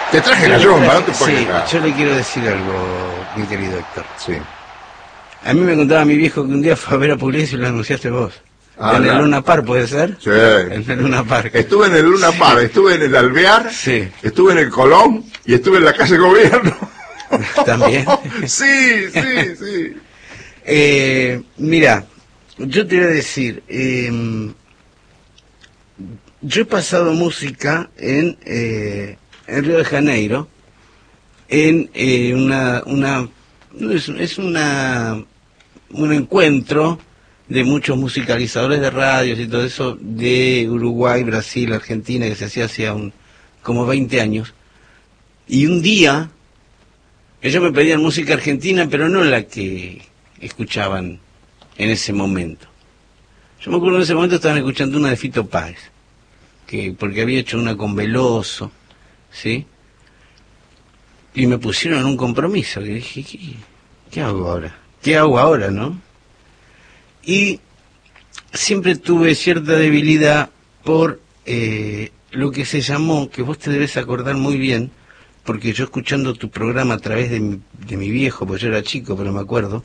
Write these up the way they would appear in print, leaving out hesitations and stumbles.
Te traje la yomba, no te puedes Sí, quejar. yo le quiero decir algo, mi querido Héctor. Sí. A mí me contaba mi viejo que un día fue a ver a Pugliese y lo anunciaste vos. Ah, en el claro. Luna Park, ¿puede ser? Sí. En el Luna Park. Estuve en el Luna Park, estuve en el Alvear, Sí. estuve en el Colón y estuve en la calle Gobierno. ¿También? Sí, sí, sí. Mira, yo te voy a decir, yo he pasado música en Río de Janeiro, en un encuentro de muchos musicalizadores de radios y todo eso de Uruguay, Brasil, Argentina, que se hacía como 20 años. Y un día ellos me pedían música argentina, pero no la que escuchaban en ese momento. Yo me acuerdo en ese momento estaban escuchando una de Fito Páez, porque había hecho una con Veloso, ¿sí? Y me pusieron en un compromiso, que dije, ¿qué hago ahora? ¿Qué hago ahora, no? Y siempre tuve cierta debilidad por lo que se llamó, que vos te debes acordar muy bien, porque yo escuchando tu programa a través de mi viejo, porque yo era chico, pero me acuerdo,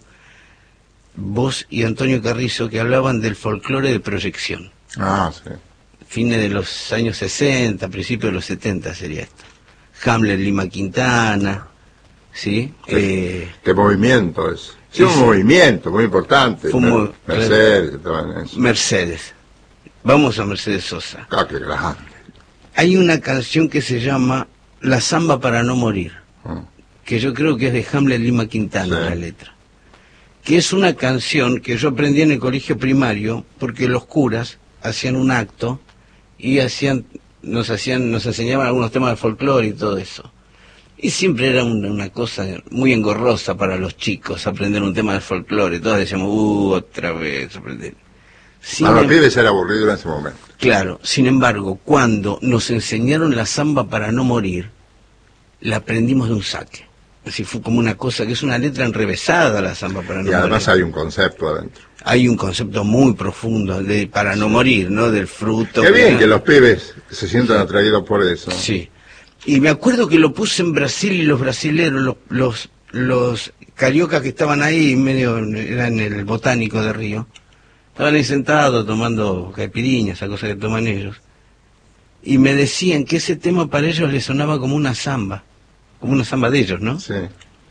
vos y Antonio Carrizo, que hablaban del folclore de proyección. Ah, sí. Fines de los años 60, principios de los 70 sería esto. Hamlet, Lima Quintana, ¿sí? ¿Qué movimiento es? Sí, Sí, un sí. movimiento muy importante. Fue un Mercedes, estaban en eso. Mercedes. Vamos a Mercedes Sosa. Ah, qué grande. Hay una canción que se llama La Zamba para no morir, Ah. que yo creo que es de Hamlet Lima Quintana, Sí. la letra. Que es una canción que yo aprendí en el colegio primario, porque los curas hacían un acto y nos enseñaban algunos temas de folclore y todo eso. Y siempre era una cosa muy engorrosa para los chicos aprender un tema de folclore. Todos decíamos, otra vez aprender. Para los pibes era aburrido en ese momento. Claro, sin embargo, cuando nos enseñaron la zamba para no morir, la aprendimos de un saque. Así fue como una cosa que es una letra enrevesada, la zamba para no morir. Y además hay un concepto adentro. Hay un concepto muy profundo de para no morir, ¿no? Del fruto. Qué bien que los pibes se sientan atraídos por eso. Sí. Y me acuerdo que lo puse en Brasil y los brasileros, los cariocas que estaban ahí, eran en el Botánico de Río, estaban ahí sentados tomando caipirinhas, esa cosa que toman ellos, y me decían que ese tema para ellos les sonaba como una zamba de ellos, ¿no? Sí.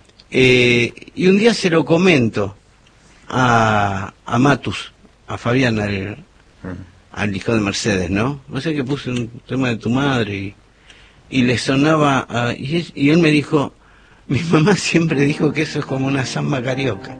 Y un día se lo comento a Matus, a Fabián, al hijo de Mercedes, ¿no? No sé que puse un tema de tu madre y le sonaba, y él me dijo, mi mamá siempre dijo que eso es como una zamba carioca.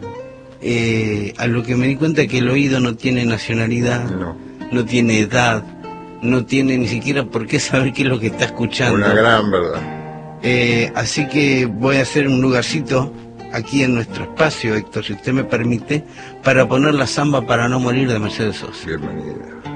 A lo que me di cuenta que el oído no tiene nacionalidad, no tiene edad, no tiene ni siquiera por qué saber qué es lo que está escuchando. Una gran verdad. Así que voy a hacer un lugarcito aquí en nuestro espacio, Héctor, si usted me permite, para poner la zamba para no morir de Mercedes Sosa. Bienvenida.